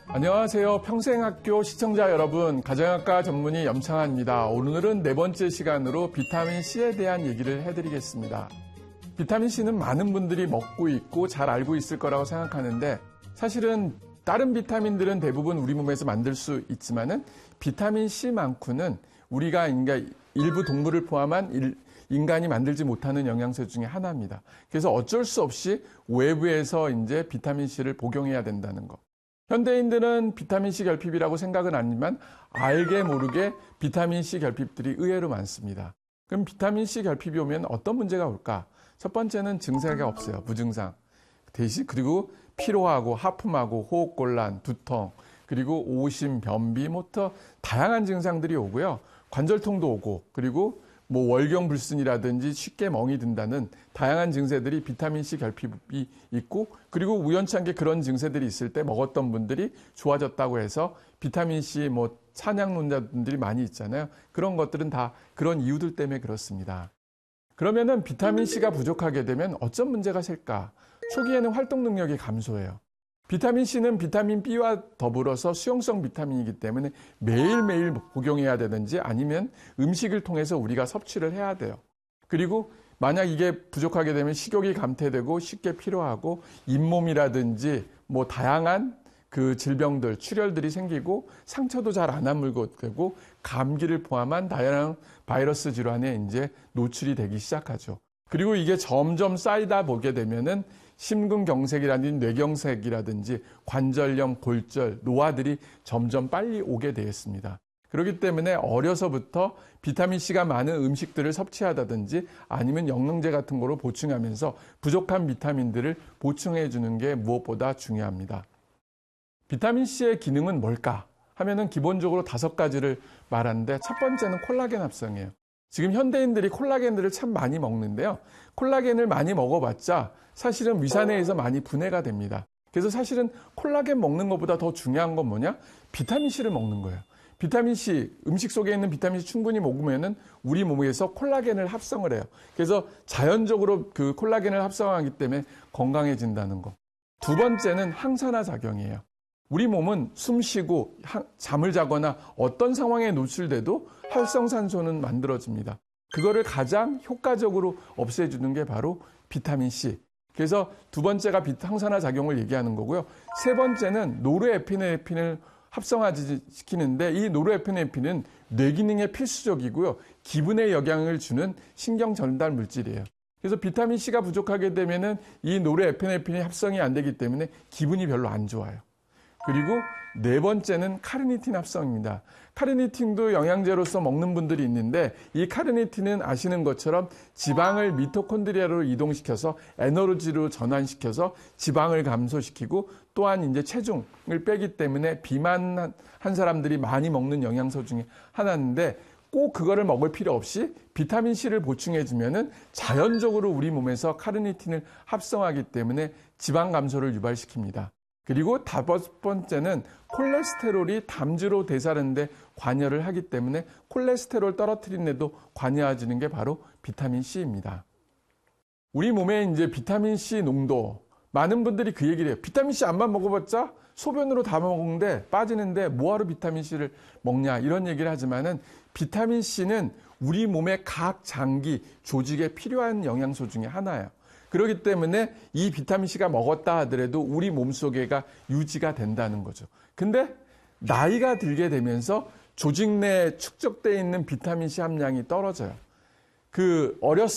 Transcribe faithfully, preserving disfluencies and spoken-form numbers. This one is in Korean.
안녕하세요. 평생학교 시청자 여러분, 가정의학과 전문의 염창환입니다. 오늘은 네 번째 시간으로 비타민C에 대한 얘기를 해드리겠습니다. 비타민C는 많은 분들이 먹고 있고 잘 알고 있을 거라고 생각하는데, 사실은 다른 비타민들은 대부분 우리 몸에서 만들 수 있지만은 비타민C만큼은 우리가 인간, 일부 동물을 포함한 일, 인간이 만들지 못하는 영양소 중에 하나입니다. 그래서 어쩔 수 없이 외부에서 이제 비타민C를 복용해야 된다는 거. 현대인들은 비타민C 결핍이라고 생각은 아니지만 알게 모르게 비타민C 결핍들이 의외로 많습니다. 그럼 비타민C 결핍이 오면 어떤 문제가 올까? 첫 번째는 증세가 없어요. 무증상. 대신 그리고 피로하고 하품하고 호흡곤란, 두통, 그리고 오심, 변비, 모터 다양한 증상들이 오고요. 관절통도 오고, 그리고 뭐 월경불순이라든지 쉽게 멍이 든다는 다양한 증세들이 비타민C 결핍이 있고, 그리고 우연찮게 그런 증세들이 있을 때 먹었던 분들이 좋아졌다고 해서 비타민C 뭐 찬양론자분들이 많이 있잖아요. 그런 것들은 다 그런 이유들 때문에 그렇습니다. 그러면은 비타민C가 부족하게 되면 어떤 문제가 생길까? 초기에는 활동 능력이 감소해요. 비타민C는 비타민 B와 더불어서 수용성 비타민이기 때문에 매일매일 복용해야 되든지 아니면 음식을 통해서 우리가 섭취를 해야 돼요. 그리고 만약 이게 부족하게 되면 식욕이 감퇴되고 쉽게 피로하고 잇몸이라든지 뭐 다양한 그 질병들, 출혈들이 생기고 상처도 잘 안 아물게 되고 감기를 포함한 다양한 바이러스 질환에 이제 노출이 되기 시작하죠. 그리고 이게 점점 쌓이다 보게 되면은 심근경색이라든지 뇌경색이라든지 관절염, 골절, 노화들이 점점 빨리 오게 되었습니다. 그렇기 때문에 어려서부터 비타민C가 많은 음식들을 섭취하다든지 아니면 영양제 같은 거로 보충하면서 부족한 비타민들을 보충해 주는 게 무엇보다 중요합니다. 비타민C의 기능은 뭘까 하면은 기본적으로 다섯 가지를 말하는데, 첫 번째는 콜라겐 합성이에요. 지금 현대인들이 콜라겐들을 참 많이 먹는데요. 콜라겐을 많이 먹어봤자 사실은 위산해에서 많이 분해가 됩니다. 그래서 사실은 콜라겐 먹는 것보다 더 중요한 건 뭐냐? 비타민C를 먹는 거예요. 비타민C, 음식 속에 있는 비타민C 충분히 먹으면은 우리 몸에서 콜라겐을 합성을 해요. 그래서 자연적으로 그 콜라겐을 합성하기 때문에 건강해진다는 거. 두 번째는 항산화 작용이에요. 우리 몸은 숨 쉬고 잠을 자거나 어떤 상황에 노출돼도 활성산소는 만들어집니다. 그거를 가장 효과적으로 없애주는 게 바로 비타민C. 그래서 두 번째가 항산화 작용을 얘기하는 거고요. 세 번째는 노르에피네프린을 합성화시키는데, 이 노르에피네프린은 뇌 기능에 필수적이고요. 기분에 영향을 주는 신경 전달 물질이에요. 그래서 비타민C가 부족하게 되면은 이 노르에피네프린이 합성이 안 되기 때문에 기분이 별로 안 좋아요. 그리고 네 번째는 카르니틴 합성입니다. 카르니틴도 영양제로서 먹는 분들이 있는데, 이 카르니틴은 아시는 것처럼 지방을 미토콘드리아로 이동시켜서 에너지로 전환시켜서 지방을 감소시키고, 또한 이제 체중을 빼기 때문에 비만한 사람들이 많이 먹는 영양소 중에 하나인데, 꼭 그거를 먹을 필요 없이 비타민C를 보충해주면은 자연적으로 우리 몸에서 카르니틴을 합성하기 때문에 지방 감소를 유발시킵니다. 그리고 다섯 번째는 콜레스테롤이 담주로 대사하는 데 관여를 하기 때문에 콜레스테롤 떨어뜨리는 데도 관여해주는 게 바로 비타민C입니다. 우리 몸에 이제 비타민C 농도, 많은 분들이 그 얘기를 해요. 비타민C 암만 먹어봤자 소변으로 다 먹는데 빠지는데 뭐하러 비타민C를 먹냐, 이런 얘기를 하지만은 비타민C는 우리 몸의 각 장기, 조직에 필요한 영양소 중에 하나예요. 그렇기 때문에 이 비타민C가 먹었다 하더라도 우리 몸속에가 유지가 된다는 거죠. 근데 나이가 들게 되면서 조직 내에 축적되어 있는 비타민C 함량이 떨어져요. 그 어렸을